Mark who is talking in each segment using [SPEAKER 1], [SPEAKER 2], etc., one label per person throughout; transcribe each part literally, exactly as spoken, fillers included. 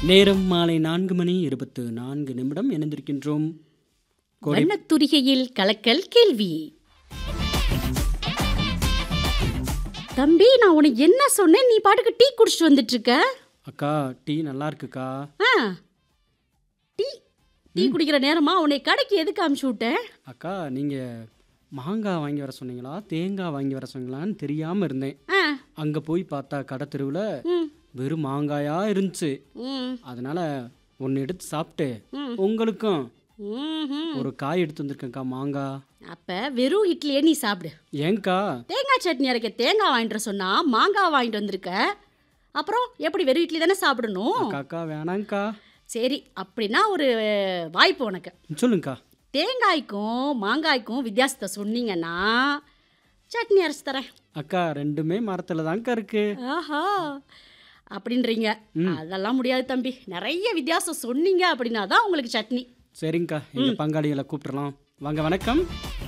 [SPEAKER 1] நேரம் மாலை நான்கு மணி இருபத்து நான்கு நிமிடம் இணைந்திருக்கின்றோம். கோடை
[SPEAKER 2] வண்ணத்துரிகையில் கலக்கல் கேள்வி. தம்பி, நான் உனக்கு என்ன சொன்னேன்? நீ பாட்டுக்கு டீ குடிச்சிட்டு வந்துட்டு இருக்க.
[SPEAKER 1] அக்கா டீ நல்லா இருக்குக்கா.
[SPEAKER 2] ஆ, டீ டீ குடிக்கிற நேரமா உன்னை கடைக்கு எதுக்கு அமுச்சு விட்டேன்?
[SPEAKER 1] அக்கா நீங்கள் மாங்காய் வாங்கி வர சொன்னீங்களா தேங்காய் வாங்கி வர சொன்னீங்களான்னு தெரியாமல் இருந்தேன்.
[SPEAKER 2] ஆ,
[SPEAKER 1] அங்கே போய் பார்த்தா கடை தெருவில்
[SPEAKER 2] ம்,
[SPEAKER 1] வெறும் மாங்காயாக இருந்துச்சு.
[SPEAKER 2] ம்,
[SPEAKER 1] அதனால் ஒன்று எடுத்து சாப்பிட்டு
[SPEAKER 2] ம்,
[SPEAKER 1] உங்களுக்கும்
[SPEAKER 2] ம்ஹும்.
[SPEAKER 1] ஒரு காய் எடுத்து வந்திருக்கேன்க்கா மாங்காய்.
[SPEAKER 2] அப்ப வெறும் இட்லியே நீ சாப்பிடு.
[SPEAKER 1] ஏங்க்கா
[SPEAKER 2] தேங்காய் சட்னி அரைக்க தேங்காய் வாங்கிட்டு வர சொன்னா மாங்காய் வாங்கிட்டு வந்திருக்க. அப்புறம் எப்படி வெறும் இட்லி தானே சாப்பிடணும்?
[SPEAKER 1] அக்கா அக்கா வேணாங்க்கா.
[SPEAKER 2] சரி, அப்படின்னா ஒரு வாய்ப்பு உனக்கு.
[SPEAKER 1] சொல்லுங்கக்கா.
[SPEAKER 2] தேங்காய்க்கும் மாங்காய்க்கும் வித்தியாசத்தை சொன்னீங்கன்னா சட்னி அரைச்சி தரேன்.
[SPEAKER 1] அக்கா ரெண்டுமே மரத்தில் தான்க்கா இருக்கு.
[SPEAKER 2] ஆஹா, அப்படின்றீங்க. அதெல்லாம் முடியாது தம்பி. நிறைய வித்தியாசம் சொன்னீங்க அப்படின்னா தான் உங்களுக்கு சட்னி.
[SPEAKER 1] சரிங்கக்கா, எங்கள் பங்காளிகளை கூப்பிட்டுறலாம். வாங்க. வணக்கம்.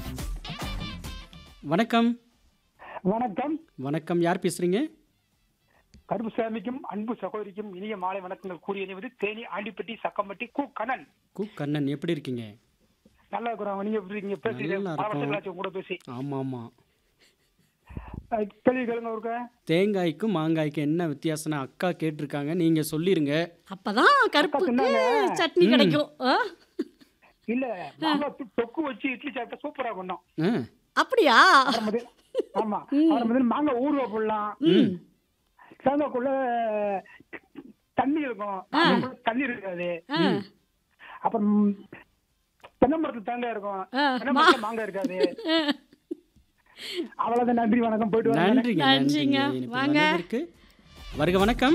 [SPEAKER 1] வணக்கம்.
[SPEAKER 3] வணக்கம்.
[SPEAKER 1] வணக்கம். யார் பேசுறீங்க?
[SPEAKER 3] கருப்புசாமிக்கும் அன்பு சகோதரிக்கும் இனிய மாலை வணக்கங்கள் கூறி இணைவது தேனி ஆண்டிப்பட்டி சக்கம்பட்டி கு கண்ணன்.
[SPEAKER 1] கு கண்ணன், எப்படி இருக்கீங்க?
[SPEAKER 3] நல்லா இருக்கிறோம். நீங்க எப்படி இருக்கீங்க? பேசுறீங்க
[SPEAKER 1] நல்லா
[SPEAKER 3] பல
[SPEAKER 1] இருக்கும்.
[SPEAKER 3] வருஷங்களாச்சு உங்க கூட பேசி.
[SPEAKER 1] ஆமாம் ஆமாம்.
[SPEAKER 3] அஹ், கேள்வி கேளுங்க ஒருக்க.
[SPEAKER 1] தேங்காய்க்கும் மாங்காய்க்கும் என்ன வித்தியாசம்னா அக்கா கேட்டிருக்காங்க, நீங்கள் சொல்லிடுங்க.
[SPEAKER 2] அப்பதான் கருப்புக்கு
[SPEAKER 3] சொன்னாங்க.
[SPEAKER 2] சட்னி கிடைக்கும். ஆ?
[SPEAKER 3] இல்ல, மாங்காய் தொ- தொக்கு வச்சு இட்லி சாப்பிட்டா சூப்பரா பண்ணும்.
[SPEAKER 1] ஆ
[SPEAKER 2] அப்படியா?
[SPEAKER 3] அப்புறம் வந்து- ஆமா, அப்புறம் வந்து மாங்காய் ஊறுகாய் போடலாம். தேங்காய்க்குள்ள தண்ணி இருக்கும், மாங்காய்க்குள்ள தண்ணி இருக்காது.
[SPEAKER 2] ஆ,
[SPEAKER 3] அப்புறம் தென்னை மரத்துல தேங்காய் இருக்கும்,
[SPEAKER 2] ஆ,
[SPEAKER 3] தென்னை மரத்துல மாங்காய் இருக்காது. அவ்வளவுதான். நன்றி, வணக்கம். போயிட்டு வரேன்.
[SPEAKER 1] நன்றிங்க.
[SPEAKER 2] நன்றிங்க.
[SPEAKER 1] நன்றிங்க. இனிப்பு
[SPEAKER 2] வாங்க.
[SPEAKER 1] வந்ததற்கு. வருக. வணக்கம்.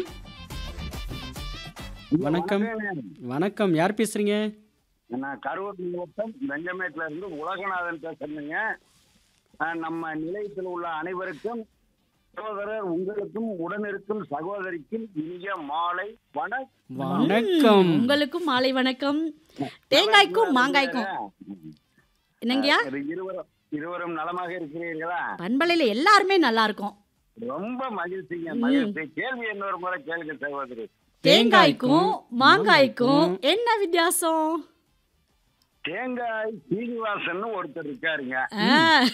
[SPEAKER 1] வணக்கம். வணக்கம். யார் பேசுறீங்க?
[SPEAKER 4] நான் கரூர் மாவட்டம் வெங்கமேட்ல இருந்து உலகநாதன் பேசுறேங்க. அஹ் நம்ம நிலையத்தில் உள்ள அனைவருக்கும், சகோதரர் உங்களுக்கும் உடனிருக்கும் சகோதரிக்கும் இனிய மாலை வணக்கம்.
[SPEAKER 1] வணக்கம்.
[SPEAKER 2] உங்களுக்கும் மாலை வணக்கம். தேங்காய்க்கும் மாங்காய்க்கும் என்னங்கய்யா?
[SPEAKER 4] இருவரும் இருவரும் நலமாக இருக்கிறீர்களா?
[SPEAKER 2] பண்பலையில எல்லாருமே நல்லா இருக்கும்.
[SPEAKER 4] ரொம்ப மகிழ்ச்சிங்க, மகிழ்ச்சி. கேள்வி இன்னொரு முறை கேளுங்க சகோதரி.
[SPEAKER 2] தேங்காய்க்கும் மாங்காய்க்கும் என்ன வித்தியாசம்?
[SPEAKER 4] தேங்காய் சீனிவாசன் ஒருத்தர் இருக்காருங்க.
[SPEAKER 2] ஆ,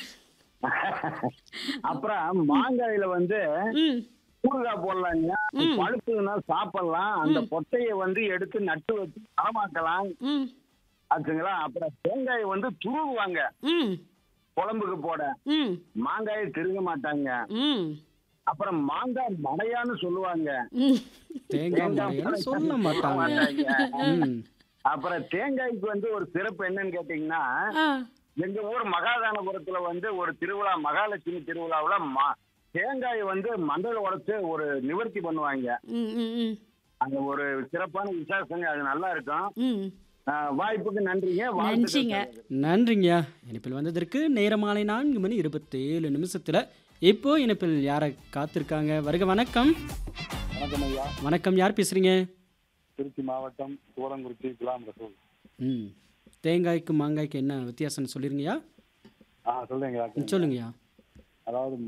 [SPEAKER 4] அப்புறம் மாங்காயில வந்து
[SPEAKER 2] ம்,
[SPEAKER 4] ஊறுகாய் போடலாங்க, பழுப்புன்னா சாப்பிடலாம், அந்த பொட்டையை வந்து எடுத்து நட்டு வச்சு மரமாக்கலாம்
[SPEAKER 2] ம்,
[SPEAKER 4] ஆச்சுங்களா. அப்புறம் தேங்காயை வந்து துருவுவாங்க
[SPEAKER 2] ம்,
[SPEAKER 4] குழம்புக்கு போட,
[SPEAKER 2] ம்,
[SPEAKER 4] மாங்காயை திருக மாட்டாங்க.
[SPEAKER 2] ம்,
[SPEAKER 4] அப்புறம் மாங்காய் மடையான்னு சொல்லுவாங்க,
[SPEAKER 2] ம்.
[SPEAKER 1] தேங்காய் மடையான்னு சொல்ல மாட்டாங்க. ம்.
[SPEAKER 4] அப்புறம் தேங்காய்க்கு வந்து ஒரு சிறப்பு என்னன்னு கேட்டீங்கன்னா,
[SPEAKER 2] ஆ,
[SPEAKER 4] எங்க ஊர் மகாதானபுரத்துல வந்து ஒரு திருவிழா, மகாலட்சுமி திருவிழாவுல மா- தேங்காயை வந்து மண்டல உடைச்சு ஒரு நிவர்த்தி பண்ணுவாங்க.
[SPEAKER 2] ம், ம், ம்,
[SPEAKER 4] அது ஒரு சிறப்பான விசேஷங்க, அது நல்லா இருக்கும்.
[SPEAKER 2] ம்.
[SPEAKER 4] ஆஹ் வாய்ப்புக்கு நன்றிங்க.
[SPEAKER 2] நன்றிங்க.
[SPEAKER 4] வாழ்த்துக்கள்.
[SPEAKER 1] நன்றிங்கய்யா. இணைப்பில் வந்ததற்கு நேரம் மாலை நான்கு மணி இருபத்தேழு நிமிஷத்தில் இப்போ இணைப்பில் யாரை காத்திருக்காங்க? வருக. வணக்கம்.
[SPEAKER 5] வணக்கம் ஐயா.
[SPEAKER 1] வணக்கம். யார் பேசுறீங்க?
[SPEAKER 5] திருச்சி மாவட்டம் சோழங்குறிச்சி குலாம் ரசூல்.
[SPEAKER 1] ம். தேங்காய்க்கும் மாங்காய்க்கும் என்ன வித்தியாசம்னு சொல்லிருங்கய்யா.
[SPEAKER 5] ஆ சொல்லுங்க.
[SPEAKER 1] சொல்லுங்கய்யா.
[SPEAKER 5] அதாவது